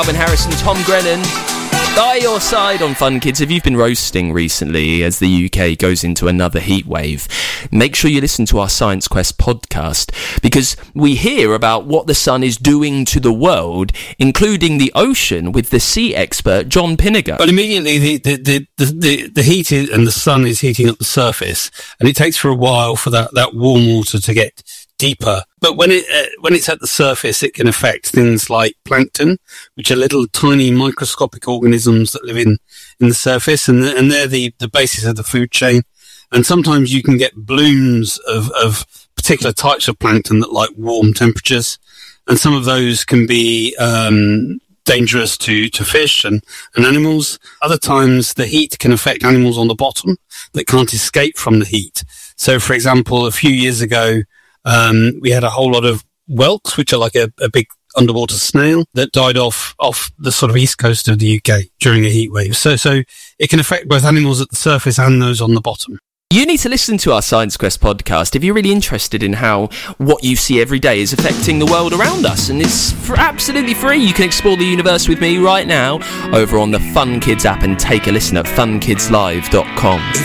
Calvin Harris and Tom Grennan by your side on Fun Kids. If you've been roasting recently as the UK goes into another heat wave, make sure you listen to our Science Quest podcast, because we hear about what the sun is doing to the world, including the ocean, with the sea expert John Pinniger. But immediately the heat and the sun is heating up the surface, and it takes for a while for that warm water to get deeper. But when it's at the surface, it can affect things like plankton, which are little tiny microscopic organisms that live in the surface, and they're the basis of the food chain. And sometimes you can get blooms of particular types of plankton that like warm temperatures, and some of those can be dangerous to fish and animals. Other times the heat can affect animals on the bottom that can't escape from the heat. So, for example, a few years ago, we had a whole lot of whelks, which are like a big underwater snail, that died off the sort of east coast of the UK during a heat wave. So it can affect both animals at the surface and those on the bottom. You need to listen to our Science Quest podcast if you're really interested in how what you see every day is affecting the world around us. And it's absolutely free. You can explore the universe with me right now over on the Fun Kids app and take a listen at funkidslive.com.